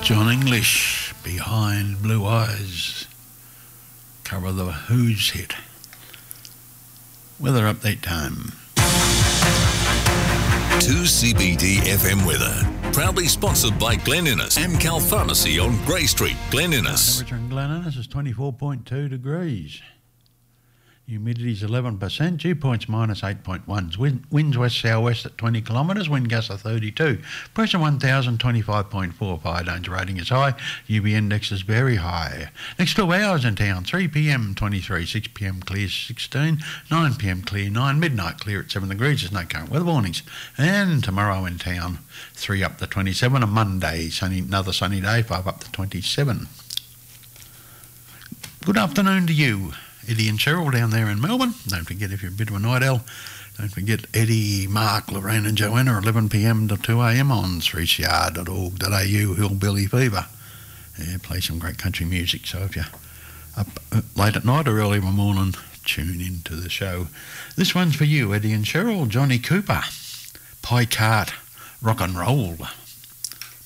John English, Behind Blue Eyes, cover the Who's hit. Weather update time. 2CBD FM weather, proudly sponsored by Glen Innes, Amcal Pharmacy on Grey Street, Glen Innes. Temperature in Glen Innes is 24.2 degrees. Humidity is 11%, dew points minus 8.1. Winds west-southwest at 20 kilometres, wind gusts are 32. Pressure 1025.45, danger rating is high. UV index is very high. Next 2 hours in town, 3 p.m 23, 6 p.m clear 16, 9 p.m clear 9, midnight clear at 7 degrees. There's no current weather warnings. And tomorrow in town, 3 up to 27, a Monday, another sunny day, 5 up to 27. Good afternoon to you. Eddie and Cheryl down there in Melbourne. Don't forget, if you're a bit of a night owl, don't forget Eddie, Mark, Lorraine and Joanna, 11 p.m to 2 a.m. on 3cr.org.au, Hillbilly Fever. Yeah, play some great country music. So if you're up late at night or early in the morning, tune into the show. This one's for you, Eddie and Cheryl. Johnny Cooper, Pie Cart, Rock and Roll.